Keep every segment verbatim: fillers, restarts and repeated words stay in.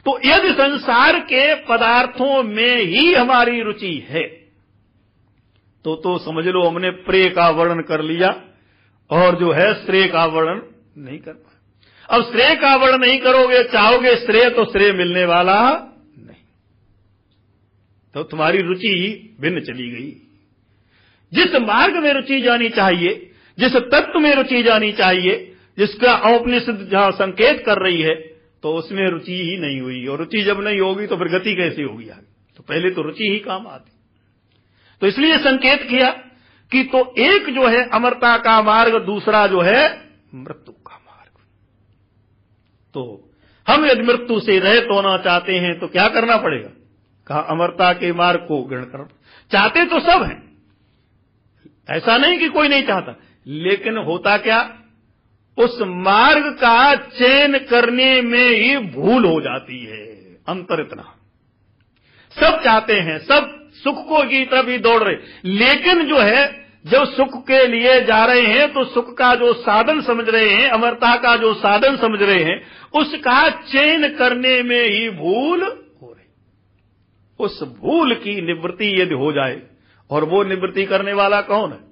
तो यदि संसार के पदार्थों में ही हमारी रुचि है तो तो समझ लो हमने प्रेय का वर्णन कर लिया और जो है श्रेय का वर्णन नहीं कर पाए। अब श्रेय का वर्णन नहीं करोगे, चाहोगे श्रेय, तो श्रेय मिलने वाला नहीं, तो तुम्हारी रुचि ही भिन्न चली गई। जिस मार्ग में रुचि जानी चाहिए, जिस तत्व में रुचि जानी चाहिए, जिसका उपनिषद जहां संकेत कर रही है, तो उसमें रुचि ही नहीं हुई। और रुचि जब नहीं होगी तो फिर गति कैसे होगी आगे? तो पहले तो रुचि ही काम आती। तो इसलिए संकेत किया कि तो एक जो है अमरता का मार्ग, दूसरा जो है मृत्यु का मार्ग। तो हम यदि मृत्यु से रहित होना चाहते हैं तो क्या करना पड़ेगा? कहा अमरता के मार्ग को ग्रहण करना। चाहते तो सब हैं, ऐसा नहीं कि कोई नहीं चाहता, लेकिन होता क्या, उस मार्ग का चयन करने में ही भूल हो जाती है। अंतर इतना, सब चाहते हैं, सब सुख को की तरफ ही दौड़ रहे, लेकिन जो है जब सुख के लिए जा रहे हैं तो सुख का जो साधन समझ रहे हैं, अमरता का जो साधन समझ रहे हैं, उसका चयन करने में ही भूल हो रही। उस भूल की निवृत्ति यदि हो जाए, और वो निवृत्ति करने वाला कौन है?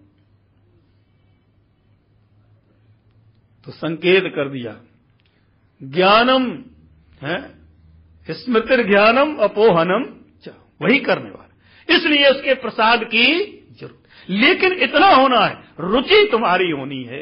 तो संकेत कर दिया, ज्ञानम है, स्मृति ज्ञानम अपोहनम, वही करने वाला। इसलिए उसके प्रसाद की जरूरत, लेकिन इतना होना है, रुचि तुम्हारी होनी है।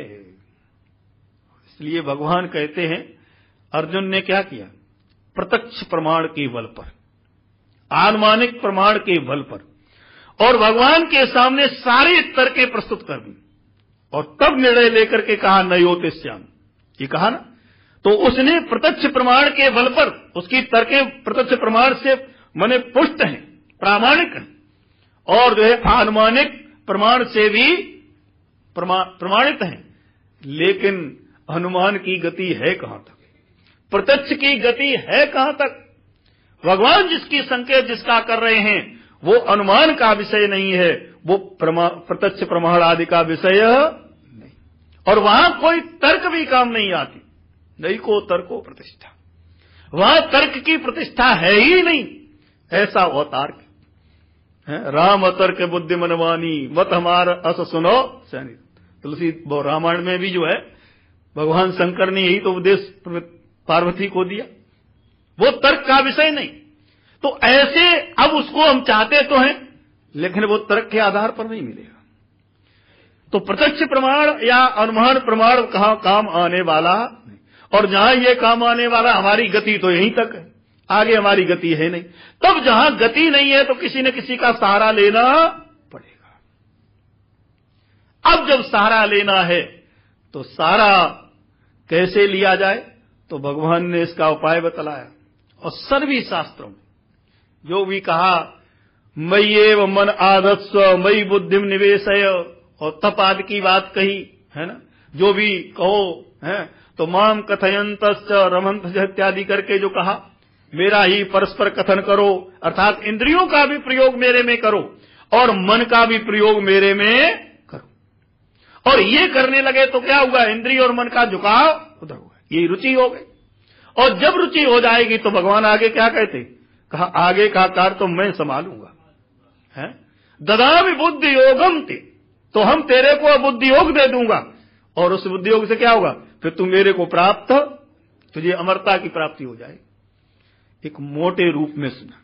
इसलिए भगवान कहते हैं, अर्जुन ने क्या किया? प्रत्यक्ष प्रमाण के बल पर, आनुमानिक प्रमाण के बल पर, और भगवान के सामने सारे तर्कें प्रस्तुत कर दी, और तब निर्णय लेकर के कहा नयोतिष्याम, ये कहा ना। तो उसने प्रत्यक्ष प्रमाण के बल पर, उसकी तर्कें प्रत्यक्ष प्रमाण से मने पुष्ट हैं, प्रामाणिक हैं, और जो है अनुमानिक प्रमाण से भी प्रमा, प्रमाणित हैं, लेकिन अनुमान की गति है कहां तक? प्रत्यक्ष की गति है कहां तक? भगवान जिसकी संकेत जिसका कर रहे हैं वो अनुमान का विषय नहीं है, वो प्रत्यक्ष प्रमाण आदि का विषय नहीं, और वहां कोई तर्क भी काम नहीं आती। नहीं को तर्को प्रतिष्ठा, वहां तर्क की प्रतिष्ठा है ही नहीं। ऐसा अवतार है, राम तर्क बुद्धि मनवानी, मत हमार अस सुनो सैनिक। तुलसी रामायण में भी जो है भगवान शंकर ने यही तो उपदेश पार्वती को दिया, वो तर्क का विषय नहीं। तो ऐसे अब उसको हम चाहते तो हैं, लेकिन वो तर्क के आधार पर नहीं मिलेगा। तो प्रत्यक्ष प्रमाण या अनुमान प्रमाण कहां काम आने वाला नहीं, और जहां ये काम आने वाला, हमारी गति तो यहीं तक है, आगे हमारी गति है नहीं। तब जहां गति नहीं है तो किसी न किसी का सहारा लेना पड़ेगा। अब जब सहारा लेना है तो सहारा कैसे लिया जाए? तो भगवान ने इसका उपाय बतलाया, और सभी शास्त्रों में जो भी कहा, मयि एव मन आधत्स्व मयि बुद्धिम निवेशय, और तप आदि की बात कही है ना, जो भी कहो है, तो माम कथयंतश्च रमंत इत्यादि करके जो कहा, मेरा ही परस्पर कथन करो, अर्थात इंद्रियों का भी प्रयोग मेरे में करो और मन का भी प्रयोग मेरे में करो। और ये करने लगे तो क्या हुआ? इंद्रिय और मन का झुकाव उधर हुआ, ये रुचि हो गई। और जब रुचि हो जाएगी तो भगवान आगे क्या कहते? कहा आगे का कार्य तो मैं संभालूंगा, है ददामि बुद्धि योगम ते, तो हम तेरे को बुद्धि योग दे दूंगा, और उस बुद्धि योग से क्या होगा? फिर तू मेरे को प्राप्त, तुझे अमरता की प्राप्ति हो जाएगी। एक मोटे रूप में सुना,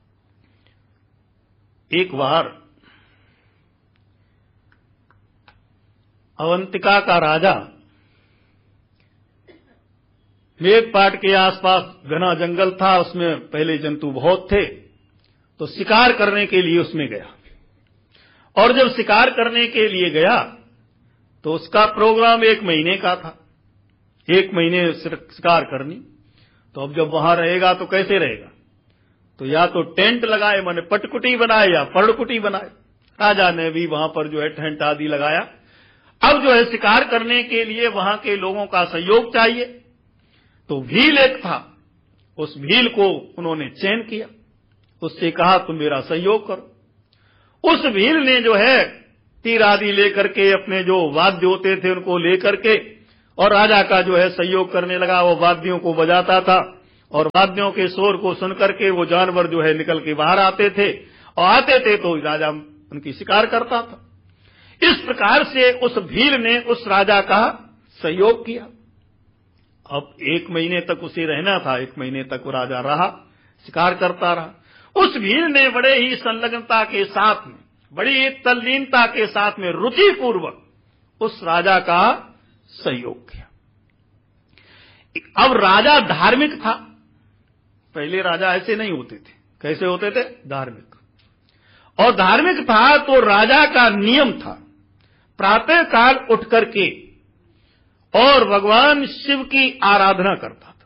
एक बार अवंतिका का राजा मेघपाट के आसपास घना जंगल था, उसमें पहले जंतु बहुत थे, तो शिकार करने के लिए उसमें गया। और जब शिकार करने के लिए गया तो उसका प्रोग्राम एक महीने का था, एक महीने शिकार करनी। तो अब जब वहां रहेगा तो कैसे रहेगा? तो या तो टेंट लगाए, माने पटकुटी बनाए, या पर्णकुटी बनाए। राजा ने भी वहां पर जो है टेंट आदि लगाया। अब जो है शिकार करने के लिए वहां के लोगों का सहयोग चाहिए, तो भील एक था, उस भील को उन्होंने चयन किया, उससे कहा तुम मेरा सहयोग करो। उस भील ने जो है तीर आदि लेकर के, अपने जो वाद्य होते थे उनको लेकर के, और राजा का जो है सहयोग करने लगा। वो वाद्यों को बजाता था और वाद्यों के शोर को सुनकर के वो जानवर जो है निकल के बाहर आते थे, और आते थे तो राजा उनकी शिकार करता था। इस प्रकार से उस भील ने उस राजा का सहयोग किया। अब एक महीने तक उसे रहना था, एक महीने तक वो राजा रहा, शिकार करता रहा। उस भील ने बड़े ही संलग्नता के साथ में, बड़ी ही तल्लीनता के साथ में, रुचिपूर्वक उस राजा का सहयोग किया। अब राजा धार्मिक था। पहले राजा ऐसे नहीं होते थे। कैसे होते थे? धार्मिक। और धार्मिक था तो राजा का नियम था प्रातः काल उठ करके और भगवान शिव की आराधना करता था।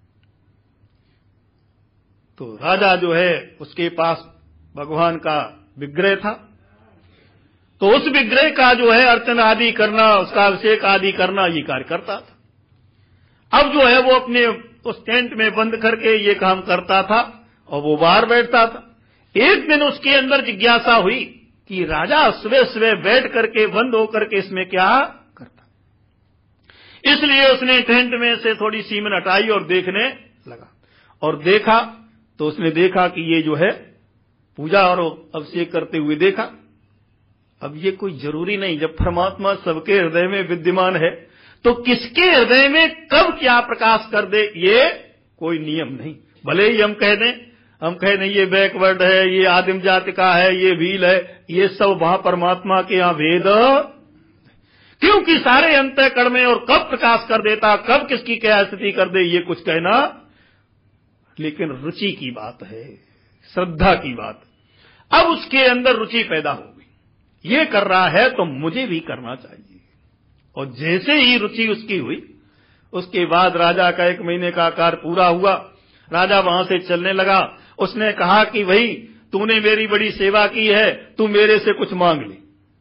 तो राजा जो है उसके पास भगवान का विग्रह था, तो उस विग्रह का जो है अर्चना आदि करना, उसका अभिषेक आदि करना, ये कार्य करता था। अब जो है वो अपने उस टेंट में बंद करके ये काम करता था और वो बाहर बैठता था। एक दिन उसके अंदर जिज्ञासा हुई कि राजा सुबह सुबह बैठ करके बंद होकर के इसमें क्या करता। इसलिए उसने टेंट में से थोड़ी सीमन हटाई और देखने लगा, और देखा तो उसने देखा कि ये जो है पूजा और अभिषेक करते हुए देखा। अब ये कोई जरूरी नहीं, जब परमात्मा सबके हृदय में विद्यमान है तो किसके हृदय में कब क्या प्रकाश कर दे ये कोई नियम नहीं। भले ही हम कह दें, हम कह दें ये बैकवर्ड है, ये आदिम जाति का है, ये भील है, ये सब वहां परमात्मा के यहां भेद, क्योंकि सारे अंतःकरण में और कब प्रकाश कर देता, कब किसकी क्या स्थिति कर दे, ये कुछ कहना, लेकिन रुचि की बात है, श्रद्धा की बात। अब उसके अंदर रुचि पैदा हो गई, ये कर रहा है तो मुझे भी करना चाहिए। और जैसे ही रुचि उसकी हुई, उसके बाद राजा का एक महीने का कार्य पूरा हुआ। राजा वहां से चलने लगा। उसने कहा कि भाई तूने मेरी बड़ी सेवा की है, तू मेरे से कुछ मांग ले।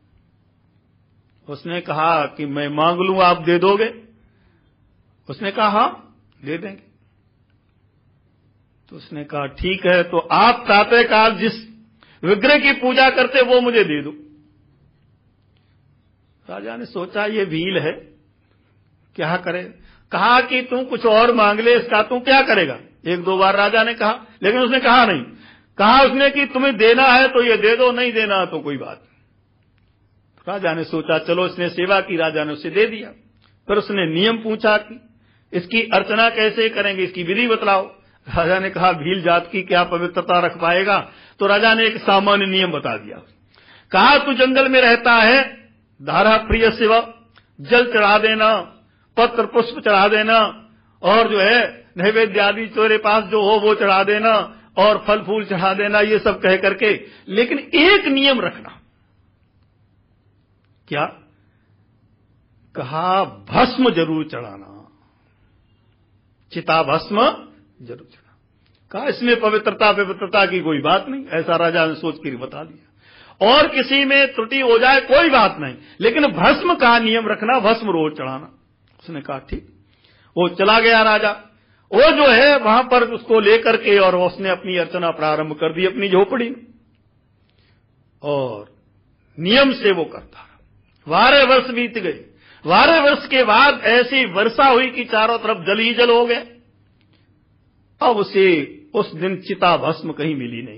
उसने कहा कि मैं मांग लूं, आप दे दोगे? उसने कहा हां दे देंगे। तो उसने कहा ठीक है, तो आप प्रातः काल जिस विग्रह की पूजा करते वो मुझे दे दो। राजा ने सोचा ये भील है, क्या करे। कहा कि तू कुछ और मांग ले, इसका तू क्या करेगा। एक दो बार राजा ने कहा, लेकिन उसने कहा नहीं। कहा उसने कि तुम्हें देना है तो ये दे दो, नहीं देना तो कोई बात नहीं। राजा ने सोचा चलो, इसने सेवा की, राजा ने उसे दे दिया। फिर उसने नियम पूछा कि इसकी अर्चना कैसे करेंगे, इसकी विधि बतलाओ। राजा ने कहा भील जात की क्या पवित्रता रख पाएगा। तो राजा ने एक सामान्य नियम बता दिया। कहा तू जंगल में रहता है, धारा प्रिय शिव, जल चढ़ा देना, पत्र पुष्प चढ़ा देना, और जो है नैवेद्य आदि तेरे पास जो हो वो चढ़ा देना, और फल फूल चढ़ा देना, ये सब कह करके, लेकिन एक नियम रखना। क्या? कहा भस्म जरूर चढ़ाना, चिता भस्म जरूर चढ़ाना। कहा इसमें पवित्रता पवित्रता की कोई बात नहीं, ऐसा राजा ने सोच कर बता दिया। और किसी में त्रुटि हो जाए कोई बात नहीं, लेकिन भस्म का नियम रखना, भस्म रोज चढ़ाना। उसने कहा ठीक। वो चला गया राजा। वो जो है वहां पर उसको लेकर के, और उसने अपनी अर्चना प्रारंभ कर दी अपनी झोपड़ी में, और नियम से वो करता रहा। बारह वर्ष बीत गए। बारह वर्ष के बाद ऐसी वर्षा हुई कि चारों तरफ जल ही जल हो गए। अब उसे उस दिन चिता भस्म कहीं मिली नहीं,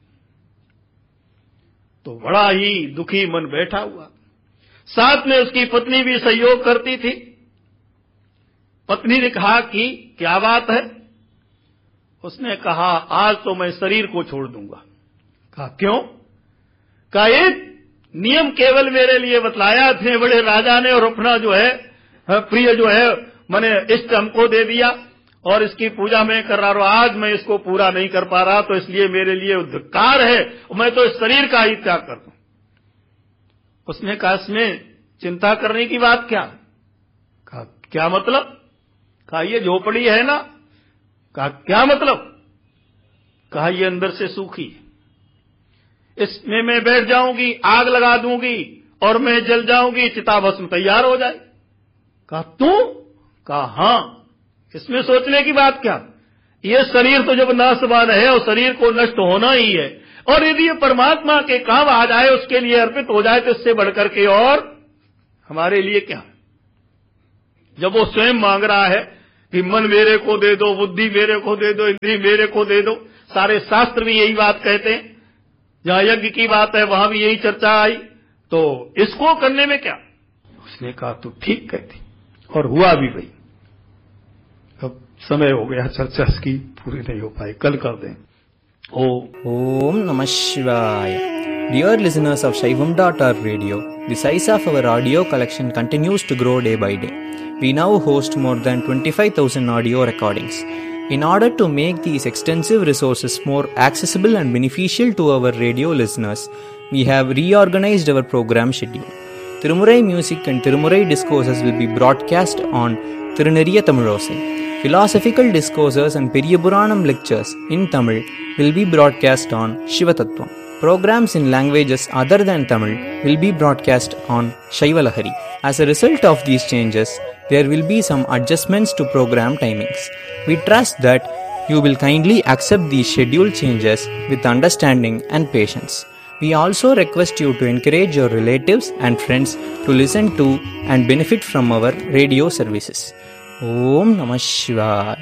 तो बड़ा ही दुखी मन बैठा हुआ। साथ में उसकी पत्नी भी सहयोग करती थी। पत्नी ने कहा कि क्या बात है। उसने कहा आज तो मैं शरीर को छोड़ दूंगा। कहा क्यों। कहा एक नियम केवल मेरे लिए बतलाया थे बड़े राजा ने, और अपना जो है प्रिय जो है मैंने इष्ट हमको दे दिया, और इसकी पूजा मैं कर रहा हूं, आज मैं इसको पूरा नहीं कर पा रहा, तो इसलिए मेरे लिए धिक्कार है, मैं तो इस शरीर का ही त्याग कर दूं। उसने कहा इसमें चिंता करने की बात क्या। कहा क्या मतलब। कहा ये झोपड़ी है ना। कहा क्या मतलब। कहा ये अंदर से सूखी है, इसमें मैं बैठ जाऊंगी, आग लगा दूंगी और मैं जल जाऊंगी, चिता भस्म तैयार हो जाए। कहा तू। कहा हां, इसमें सोचने की बात क्या। ये शरीर तो जब नाशवान है और शरीर को नष्ट होना ही है, और यदि ये परमात्मा के काम आ जाए, उसके लिए अर्पित हो जाए, तो इससे बढ़कर के और हमारे लिए क्या। जब वो स्वयं मांग रहा है कि मन मेरे को दे दो, बुद्धि मेरे को दे दो, इंद्रिय मेरे को दे दो। सारे शास्त्र भी यही बात कहते हैं। जहां यज्ञ की बात है वहां भी यही चर्चा आई, तो इसको करने में क्या। उसने कहा तू ठीक कहती, और हुआ भी भाई। अब समय हो गया, चर्चा इसकी पूरी नहीं हो पाई, कल कर दें। ओ Om Namah Shivaya. Dear listeners of Shaivam dot org radio, the size of our audio collection continues to grow day by day. We now host more than twenty-five thousand audio recordings. In order to make these extensive resources more accessible and beneficial to our radio listeners, we have reorganized our program schedule. Tirumurai music and Tirumurai discourses will be broadcast on Tiruneriya Tamilosai. Philosophical discourses and Periyapuranam lectures in Tamil will be broadcast on Shivatattvam. Programs in languages other than Tamil will be broadcast on Shaivalahari. As a result of these changes, there will be some adjustments to program timings. We trust that you will kindly accept these schedule changes with understanding and patience. We also request you to encourage your relatives and friends to listen to and benefit from our radio services. Om Namah Shivaya.